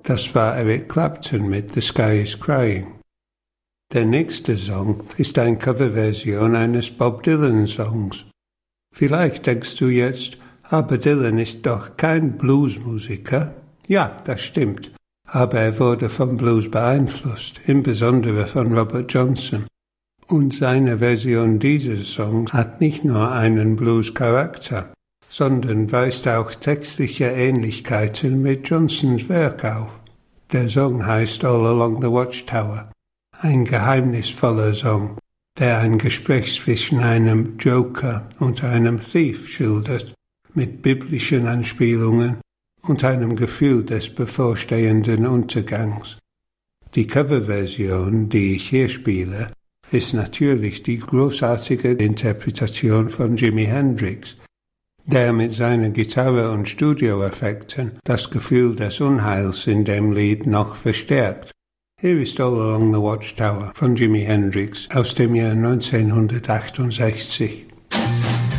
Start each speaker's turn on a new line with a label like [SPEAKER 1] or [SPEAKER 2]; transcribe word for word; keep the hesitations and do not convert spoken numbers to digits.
[SPEAKER 1] Das war Eric Clapton mit The Sky is Crying. Der nächste Song ist eine Coverversion eines Bob Dylan-Songs. Vielleicht denkst du jetzt, aber Dylan ist doch kein Bluesmusiker. Ja, das stimmt, aber er wurde vom Blues beeinflusst, insbesondere von Robert Johnson. Und seine Version dieses Songs hat nicht nur einen Blues-Charakter, sondern weist auch textliche Ähnlichkeiten mit Johnsons Werk auf. Der Song heißt All Along the Watchtower, ein geheimnisvoller Song, der ein Gespräch zwischen einem Joker und einem Thief schildert, mit biblischen Anspielungen und einem Gefühl des bevorstehenden Untergangs. Die Coverversion, die ich hier spiele, ist natürlich die großartige Interpretation von Jimi Hendrix, der mit seiner Gitarre und Studioeffekten das Gefühl des Unheils in dem Lied noch verstärkt. Hier ist All Along the Watchtower von Jimi Hendrix aus dem Jahr neunzehnhundertachtundsechzig.